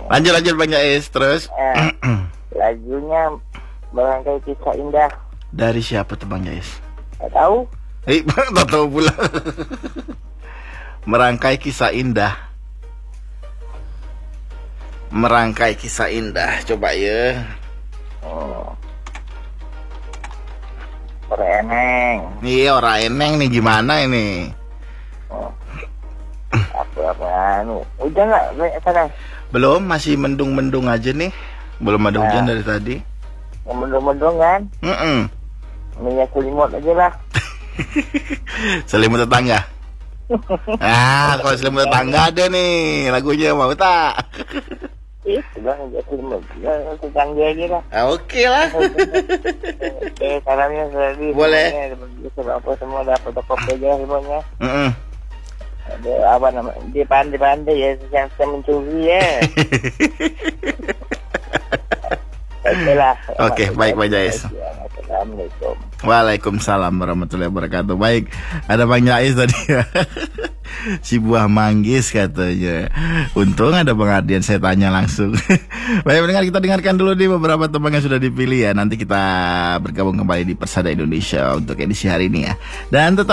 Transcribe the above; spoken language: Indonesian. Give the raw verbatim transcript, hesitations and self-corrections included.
Lanjut lanjut Bang Jais terus. Eh, lagunya Merangkai Kisah Indah. Dari siapa tuh Bang Jais? Gak tahu. Eh, tak tahu pula. Merangkai Kisah Indah. Merangkai Kisah Indah. Coba ya. Oh. Orang eneng. Iya orang eneng nih gimana ini? Oh. Apa apa anu? Udah nggak sana? Belum, masih mendung-mendung aja nih. Belum ada hujan Nah. dari tadi. Mendung-mendung kan? Mm-mm. Minyak selimut aja lah. Selimut tetangga. Ah, kalau selimut tetangga ada nih lagunya, mau tak? Ih, sudah minyak selimut. Ya, tetangga aja lah. Ah, Oke lah. Eh, salamnya tadi. Boleh. Semuanya, apa semua dapat toko aja semuanya. Mm-mm. Ada apa nama? Dia pandai-pandai ya, yang saya mencuri ya. Oke lah. Oke, baik Bang Jais. Assalamualaikum. Waalaikumsalam warahmatullahi wabarakatuh. Baik, ada Bang Jais tadi. Si buah manggis katanya. Untung ada Bang Ardian, saya tanya langsung. Baik mendengar, kita dengarkan dulu nih beberapa tembang yang sudah dipilih ya. Nanti kita bergabung kembali di Persada Indonesia untuk edisi hari ini ya. Dan tetap